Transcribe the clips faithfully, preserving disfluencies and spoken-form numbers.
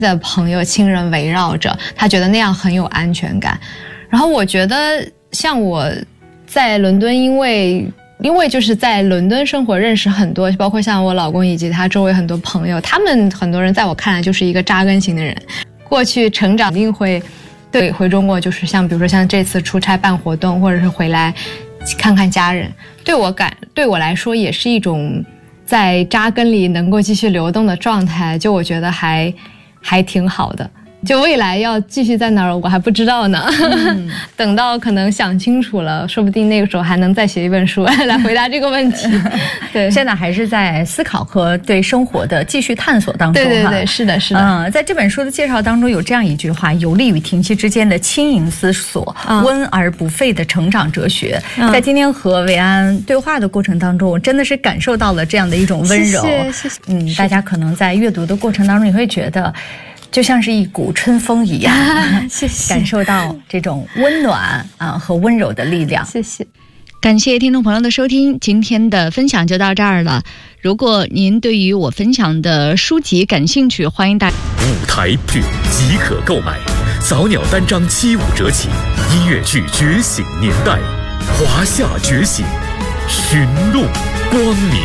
的朋友亲人围绕着，他觉得那样很有安全感。然后我觉得像我在伦敦，因为因为就是在伦敦生活，认识很多，包括像我老公以及他周围很多朋友，他们很多人在我看来就是一个扎根型的人，过去成长一定会对回中国，就是像比如说像这次出差办活动，或者是回来看看家人，对我感对我来说也是一种在扎根里能够继续流动的状态，就我觉得还还挺好的。就未来要继续在哪儿我还不知道呢、嗯、等到可能想清楚了，说不定那个时候还能再写一本书来回答这个问题。对， 现在还是在思考和对生活的继续探索当中。 对对对，是的是的。 嗯，在这本书的介绍当中有这样一句话：有利与停妻之间的轻盈思索、嗯、温而不沸的成长哲学、嗯、在今天和维安对话的过程当中，我真的是感受到了这样的一种温柔。 谢谢谢谢。 嗯，大家可能在阅读的过程当中你会觉得就像是一股春风一样、啊、 谢谢， 感受到这种温暖啊和温柔的力量。 谢谢。 感谢听众朋友的收听，今天的分享就到这儿了。如果您对于我分享的书籍感兴趣，欢迎大舞台剧即可购买，早鸟单张七五折起。音乐剧《觉醒年代》，华夏觉醒，寻路光明。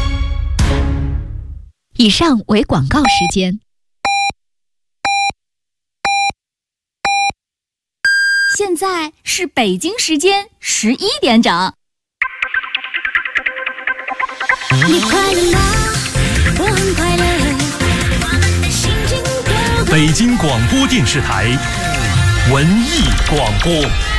以上为广告时间。 现在是北京时间十一点整。你快乐吗？我很快乐。心情都北京广播电视台文艺广播。